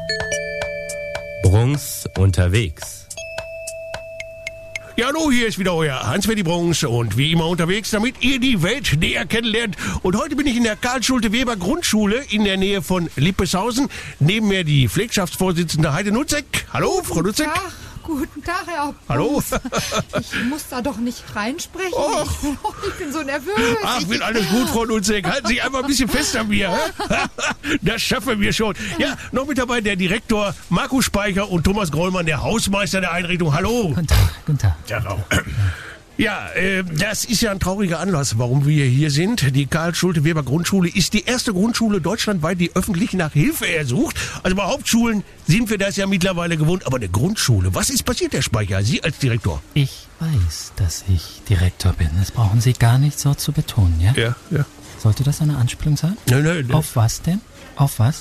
Brunks unterwegs. Ja, hallo, hier ist wieder euer Hans-Ferdi Brunks und wie immer unterwegs, damit ihr die Welt näher kennenlernt. Und heute bin ich in der Karl-Schulte-Weber-Grundschule in der Nähe von Lippeshausen. Neben mir die Pflegschaftsvorsitzende Heide Nutzek. Hallo, Frau Nutzek. Guten Tag, Herr Hallo. Ich muss da doch nicht reinsprechen. Och. Ich bin so nervös. Ach, wird alles gut, Frau Nutzek. Halten Sie einfach ein bisschen fest an mir. Das schaffen wir schon. Ja, noch mit dabei der Direktor Markus Speicher und Thomas Grollmann, der Hausmeister der Einrichtung. Hallo. Guten Tag, guten Tag. Ja, das ist ja ein trauriger Anlass, warum wir hier sind. Die Karl-Schulte-Weber-Grundschule ist die erste Grundschule deutschlandweit, die öffentlich nach Hilfe ersucht. Also bei Hauptschulen sind wir das ja mittlerweile gewohnt, aber eine Grundschule. Was ist passiert, Herr Speicher, Sie als Direktor? Ich weiß, dass ich Direktor bin. Das brauchen Sie gar nicht so zu betonen, ja? Ja. Sollte das eine Anspielung sein? Nein. Auf was denn? Auf was?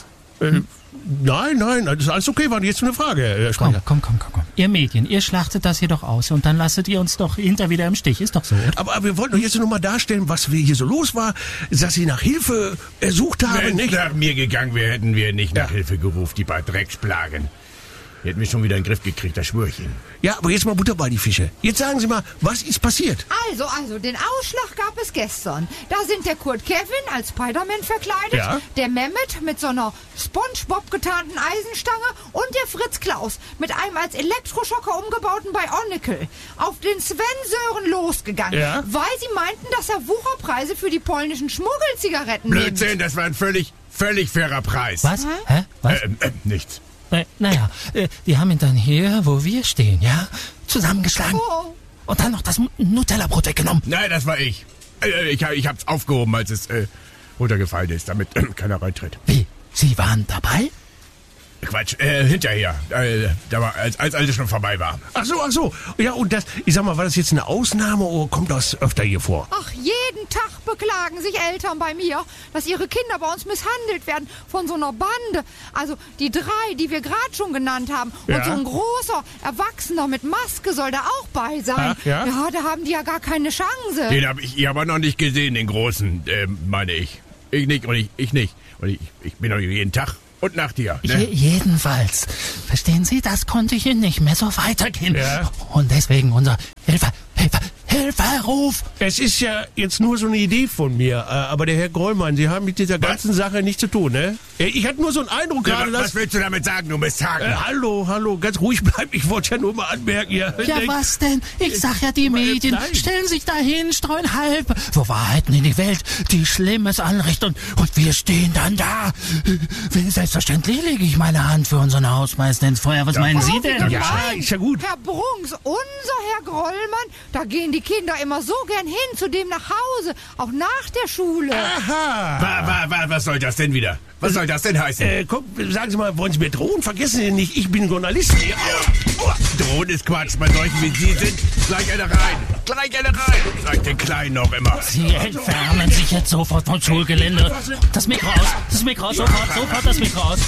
Nein, das ist alles okay, war jetzt nur eine Frage, Herr Speicher. Komm. Ihr Medien, ihr schlachtet das hier doch aus und dann lasst ihr uns doch hinter wieder im Stich. Ist doch so, oder? Aber wir wollten doch jetzt nur mal darstellen, was hier so los war, dass Sie nach Hilfe ersucht haben, Wenn es nicht? nach mir gegangen wäre, hätten wir nicht nach Hilfe gerufen, die paar Drecksplagen. Die hätten wir schon wieder in den Griff gekriegt, das schwöre ich Ihnen. Ja, aber jetzt mal Butter bei die Fische. Jetzt sagen Sie mal, was ist passiert? Also, den Ausschlag gab es gestern. Da sind der Kurt Kevin als Spider-Man verkleidet, Ja. der Mehmet mit so einer Spongebob getarnten Eisenstange und der Fritz Klaus mit einem als Elektroschocker umgebauten Bionicle auf den Sven Sören losgegangen, Ja. weil sie meinten, dass er Wucherpreise für die polnischen Schmuggelzigaretten Blödsinn, nimmt. das war ein völlig fairer Preis. Was? Hä? Was? Nichts. Naja, die haben ihn dann hier, wo wir stehen, ja? Zusammengeschlagen. Oh. Und dann noch das Nutella-Brot weggenommen. Nein, das war ich. Ich hab's aufgehoben, als es runtergefallen ist, damit keiner reintritt. Wie? Sie waren dabei? Quatsch, hinterher. Als alles schon vorbei war. Ach so. Ja, und das, ich sag mal, war das jetzt eine Ausnahme oder kommt das öfter hier vor? Ach, jeden Tag beklagen sich Eltern bei mir, dass ihre Kinder bei uns misshandelt werden von so einer Bande. Also die 3, die wir gerade schon genannt haben. Ja. Und so ein großer Erwachsener mit Maske soll da auch bei sein. Ach, ja? Ja, da haben die ja gar keine Chance. Den habe ich aber noch nicht gesehen, den großen, meine ich. Ich nicht und ich nicht. Und ich bin doch jeden Tag und nach dir. Ne? Jedenfalls. Verstehen Sie, das konnte hier nicht mehr so weitergehen. Ja. Und deswegen unser Hilferuf. Es ist ja jetzt nur so eine Idee von mir, aber der Herr Grollmann, Sie haben mit dieser ganzen Sache nichts zu tun, ne? Ich hatte nur so einen Eindruck Ja, gerade, was dass... willst du damit sagen, du Misthaken? Hallo, ganz ruhig bleiben. Ich wollte ja nur mal anmerken, ja. Ja, was denn? Ich sag ja, die Medien nein. stellen sich dahin, streuen halb, wo Wahrheiten in die Welt, die Schlimmes anrichten und wir stehen dann da. Selbstverständlich lege ich meine Hand für unseren Hausmeister ins Feuer. Was meinen Sie denn? Ja, ist ja gut. Herr Brunks, unser Herr Grollmann, da gehen die Kinder immer so gern hin zu dem nach Hause, auch nach der Schule. Aha. Was soll das denn wieder? Was soll das denn heißen? Komm, sagen Sie mal, wollen Sie mir drohen? Vergessen Sie nicht, ich bin Journalist. Drohen ist Quatsch. Bei solchen wie Sie sind, gleich eine rein. Sagt den Kleinen noch immer. Sie entfernen sich jetzt sofort vom Schulgelände. Das Mikro aus, sofort das Mikro aus.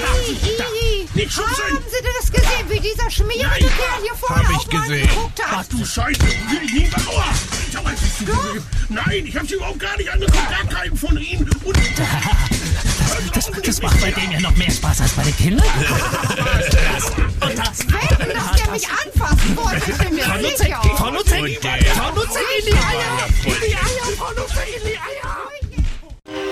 Nicht schubsen. Haben Sie denn das gesehen, wie dieser schmierige Nein, Kerl hier vorne hab ich auf mal gesehen. geguckt hat? Ach du Scheiße, will ich nie... Aua. Nein, ich hab Sie überhaupt gar nicht angeguckt, gar keinen von Ihnen. Und Das macht bei denen ja noch mehr Spaß als bei den Kindern. Und das. Wenn, dass der mich anfassen wollte, ich bin mir sicher. Frau Nutzek, in die Eier.